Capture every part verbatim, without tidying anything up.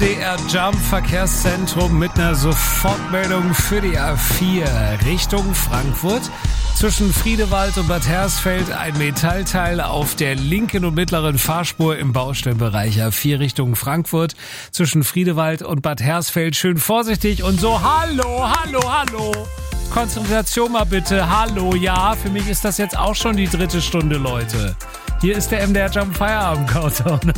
D R Jump Verkehrszentrum mit einer Sofortmeldung für die A vier Richtung Frankfurt. Zwischen Friedewald und Bad Hersfeld ein Metallteil auf der linken und mittleren Fahrspur im Baustellenbereich A vier Richtung Frankfurt. Zwischen Friedewald und Bad Hersfeld schön vorsichtig und so hallo, hallo, hallo. Konzentration mal bitte, hallo, ja, für mich ist das jetzt auch schon die dritte Stunde, Leute. Hier ist der M D R Jump Feierabend Countdown.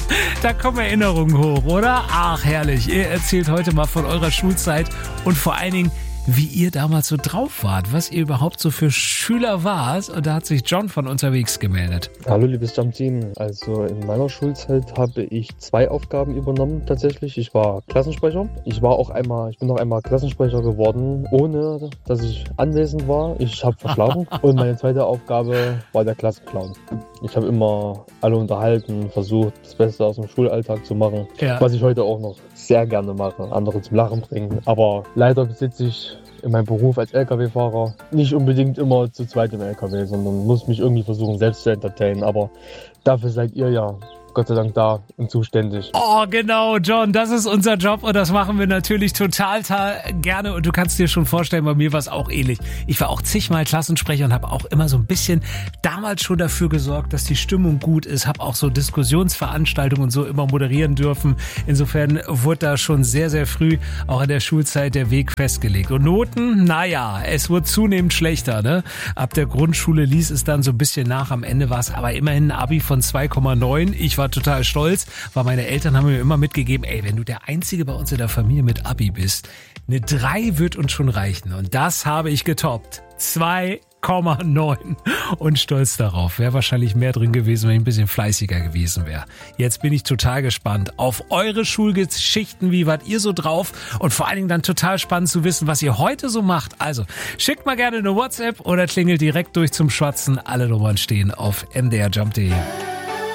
Da kommen Erinnerungen hoch, oder? Ach, herrlich. Ihr erzählt heute mal von eurer Schulzeit und vor allen Dingen, wie ihr damals so drauf wart, was ihr überhaupt so für Schüler wart. Und da hat sich John von unterwegs gemeldet. Hallo liebes Jump-Team. Also in meiner Schulzeit habe ich zwei Aufgaben übernommen tatsächlich. Ich war Klassensprecher. Ich war auch einmal, ich bin noch einmal Klassensprecher geworden, ohne dass ich anwesend war. Ich habe verschlafen. Und meine zweite Aufgabe war der Klassenclown. Ich habe immer alle unterhalten, versucht, das Beste aus dem Schulalltag zu machen. Ja. Was ich heute auch noch sehr gerne mache, andere zum Lachen bringen. Aber leider besitze ich in meinem Beruf als L K W-Fahrer nicht unbedingt immer zu zweit im L K W, sondern muss mich irgendwie versuchen, selbst zu entertainen. Aber dafür seid ihr ja Gott sei Dank da und zuständig. Oh, genau, John, das ist unser Job und das machen wir natürlich total ta- gerne und du kannst dir schon vorstellen, bei mir war es auch ähnlich. Ich war auch zigmal Klassensprecher und habe auch immer so ein bisschen damals schon dafür gesorgt, dass die Stimmung gut ist, habe auch so Diskussionsveranstaltungen und so immer moderieren dürfen. Insofern wurde da schon sehr, sehr früh auch in der Schulzeit der Weg festgelegt. Und Noten, naja, es wurde zunehmend schlechter, ne? Ab der Grundschule ließ es dann so ein bisschen nach, am Ende war es aber immerhin ein Abi von zwei Komma neun. Ich war total stolz, weil meine Eltern haben mir immer mitgegeben, ey, wenn du der Einzige bei uns in der Familie mit Abi bist, eine drei wird uns schon reichen. Und das habe ich getoppt. zwei Komma neun und stolz darauf. Wäre wahrscheinlich mehr drin gewesen, wenn ich ein bisschen fleißiger gewesen wäre. Jetzt bin ich total gespannt auf eure Schulgeschichten. Wie wart ihr so drauf? Und vor allen Dingen dann total spannend zu wissen, was ihr heute so macht. Also schickt mal gerne eine WhatsApp oder klingelt direkt durch zum Schwatzen. Alle Nummern stehen auf m d r jump punkt d e.